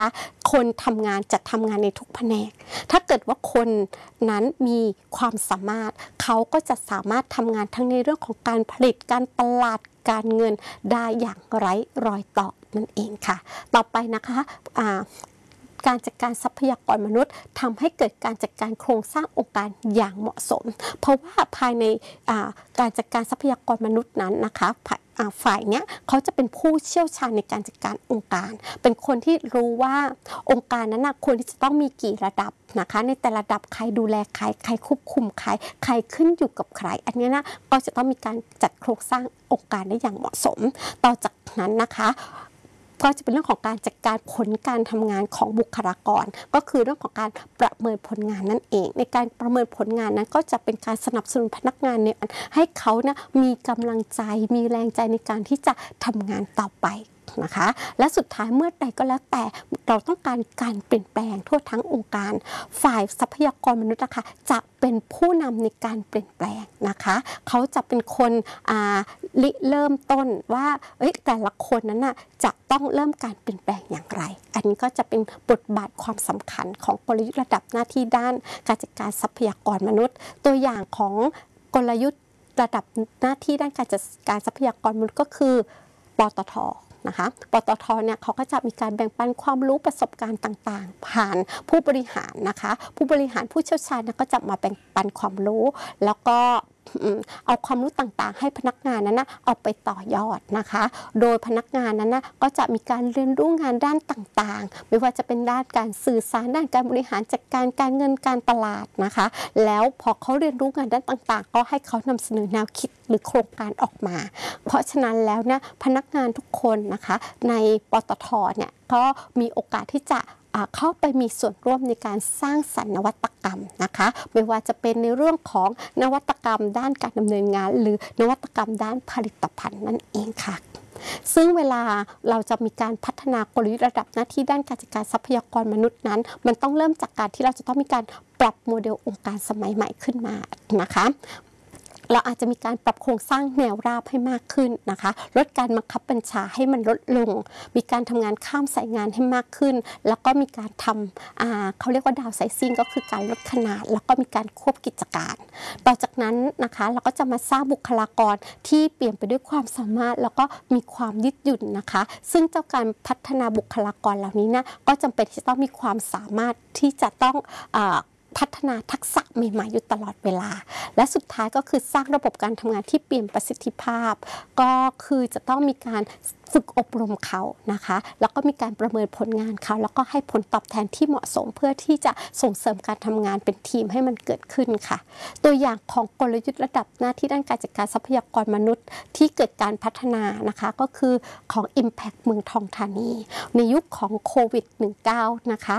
คนทำงานจะทำงานในทุกแผนกถ้าเกิดว่าคนนั้นมีความสามารถเขาก็จะสามารถทำงานทั้งในเรื่องของการผลิตการตลาดการเงินได้อย่างไร้รอยต่อนั่นเองค่ะต่อไปนะคะการจัดการทรัพยากรมนุษย์ทำให้เกิดการจัดการโครงสร้างองค์การอย่างเหมาะสมเพราะว่าภายในการจัดการทรัพยากรมนุษย์นั้นนะคะฝ่ายเนี้ยเขาจะเป็นผู้เชี่ยวชาญในการจัดการองค์การเป็นคนที่รู้ว่าองค์การนั้นควรที่จะต้องมีกี่ระดับนะคะในแต่ละระดับใครดูแลใครควบคุมใครขึ้นอยู่กับใครอันนี้นะก็จะต้องมีการจัดโครงสร้างองค์การได้อย่างเหมาะสมต่อจากนั้นนะคะก็จะเป็นเรื่องของการจัดการผลการทำงานของบุคลากรก็คือเรื่องของการประเมินผลงานนั่นเองในการประเมินผลงานนั้นก็จะเป็นการสนับสนุนพนักงานเนี่ยให้เขานะมีกำลังใจมีแรงใจในการที่จะทำงานต่อไปนะคะและสุดท้ายเมื่อใดก็แล้วแต่เราต้องการเปลี่ยนแปลงทั่วทั้งองค์การฝ่ายทรัพยากรมนุษย์นะคะจะเป็นผู้นำในการเปลี่ยนแปลงนะคะเขาจะเป็นคนเริ่มต้นว่าแต่ละคนนั้นจะต้องเริ่มการเปลี่ยนแปลงอย่างไรอันนี้ก็จะเป็นบทบาทความสำคัญของกลยุทธ์ระดับหน้าที่ด้านการจัดการทรัพยากรมนุษย์ตัวอย่างของกลยุทธ์ระดับหน้าที่ด้านการจัดการทรัพยากรมนุษย์ก็คือปตท.นะคะปตท.เนี่ยเขาก็จะมีการแบ่งปันความรู้ประสบการณ์ต่างๆผ่านผู้บริหารนะคะผู้บริหารผู้เชี่ยวชาญก็จะมาแบ่งปันความรู้แล้วก็เอาความรู้ต่างๆให้พนักงานนั้นเอาไปต่อยอดนะคะโดยพนักงานนั้นก็จะมีการเรียนรู้งานด้านต่างๆไม่ว่าจะเป็นด้านการสื่อสารด้านการบริหารจัดการการเงินการตลาดนะคะแล้วพอเขาเรียนรู้งานด้านต่างๆก็ให้เขานำเสนอแนวคิดหรือโครงการออกมาเพราะฉะนั้นแล้วพนักงานทุกคนนะคะในปตท.เนี่ยก็มีโอกาสที่จะเข้าไปมีส่วนร่วมในการสร้างสรรค์นวัตกรรมนะคะไม่ว่าจะเป็นในเรื่องของนวัตกรรมด้านการดำเนินงานหรือนวัตกรรมด้านผลิตภัณฑ์นั่นเองค่ะซึ่งเวลาเราจะมีการพัฒนากลยุทธ์ระดับหน้าที่ด้านการจัดการทรัพยากรมนุษย์นั้นมันต้องเริ่มจากการที่เราจะต้องมีการปรับโมเดลองค์การสมัยใหม่ขึ้นมานะคะเราอาจจะมีการปรับโครงสร้างแนวราบให้มากขึ้นนะคะลดการบังคับบัญชาให้มันลดลงมีการทำงานข้ามสายงานให้มากขึ้นแล้วก็มีการทำเขาเรียกว่าดาวไซซิ่งก็คือการลดขนาดแล้วก็มีการควบกิจการต่อจากนั้นนะคะเราก็จะมาสร้างบุคลากรที่เปลี่ยนไปด้วยความสามารถแล้วก็มีความยืดหยุ่นนะคะซึ่งเจ้าการพัฒนาบุคลากรเหล่านี้ก็จำเป็นที่จะต้องมีความสามารถที่จะต้องพัฒนาทักษะใหม่ๆอยู่ตลอดเวลาและสุดท้ายก็คือสร้างระบบการทำงานที่เปลี่ยนประสิทธิภาพก็คือจะต้องมีการฝึกอบรมเขานะคะแล้วก็มีการประเมินผลงานเขาแล้วก็ให้ผลตอบแทนที่เหมาะสมเพื่อที่จะส่งเสริมการทำงานเป็นทีมให้มันเกิดขึ้นค่ะตัวอย่างของกลยุทธ์ระดับหน้าที่ด้านการจัดการทรัพยากรมนุษย์ที่เกิดการพัฒนานะคะก็คือของ Impact เมืองทองธานีในยุคของโควิด -19 นะคะ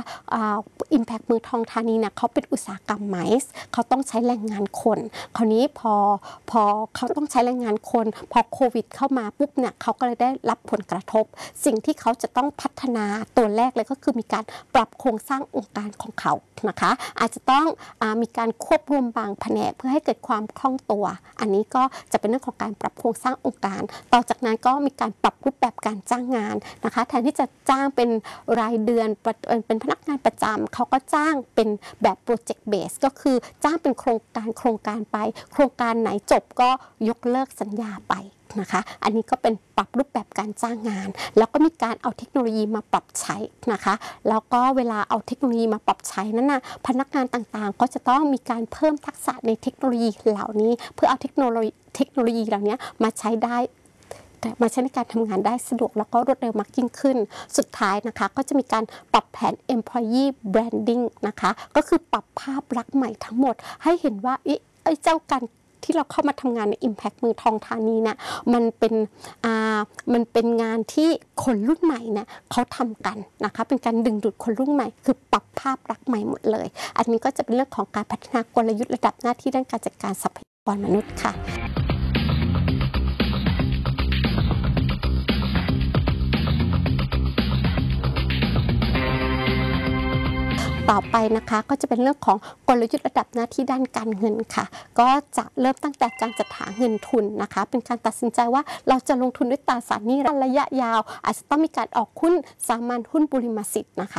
Impact เมืองทองธานีเขาเป็นอุตสาหกรรมไมซ์เขาต้องใช้แรงงานคนคราวนี้พอเขาต้องใช้แรงงานคนพอโควิดเข้ามาปุ๊บเขาก็เลยได้รับผลกระทบสิ่งที่เขาจะต้องพัฒนาตัวแรกเลยก็คือมีการปรับโครงสร้างองค์การของเขานะคะอาจจะต้องมีการควบรวมบางแผนกเพื่อให้เกิดความคล่องตัวอันนี้ก็จะเป็นเรื่องของการปรับโครงสร้างองค์การต่อจากนั้นก็มีการปรับรูปแบบการจ้างงานนะคะแทนที่จะจ้างเป็นรายเดือนเป็นพนักงานประจำเขาก็จ้างเป็นแบบโปรเจกต์เบสก็คือจ้างเป็นโครงการไปโครงการไหนจบก็ยกเลิกสัญญาไปนะคะอันนี้ก็เป็นปรับรูปแบบการจ้างงานแล้วก็มีการเอาเทคโนโลยีมาปรับใช้นะคะแล้วก็เวลาเอาเทคโนโลยีมาปรับใช้นั้นพนักงานต่างๆก็จะต้องมีการเพิ่มทักษะในเทคโนโลยีเหล่านี้เพื่อเอาเทคโนโลยีเหล่านี้มาใช้ในการทำงานได้สะดวกแล้วก็รวดเร็วมากยิ่งขึ้นสุดท้ายนะคะก็จะมีการปรับแผน employee branding นะคะก็คือปรับภาพลักษณ์ใหม่ทั้งหมดให้เห็นว่าเจ้าการที่เราเข้ามาทำงานใน Impact เมืองทองธานีมันเป็นงานที่คนรุ่นใหม่เขาทำกันนะคะเป็นการดึงดูดคนรุ่นใหม่คือปรับภาพลักษณ์ใหม่หมดเลยอันนี้ก็จะเป็นเรื่องของการพัฒนากลยุทธ์ระดับหน้าที่ด้านการจัดการทรัพยากรมนุษย์ค่ะต่อไปนะคะก็จะเป็นเรื่องของกลยุทธ์ระดับหน้าที่ด้านการเงินค่ะก็จะเริ่มตั้งแต่การจัดหาเงินทุนนะคะเป็นการตัดสินใจว่าเราจะลงทุนด้วยตราสารหนี้ระยะยาวอาจจะต้องมีการออกหุ้นสามัญหุ้นบุริมสิทธิ์นะคะ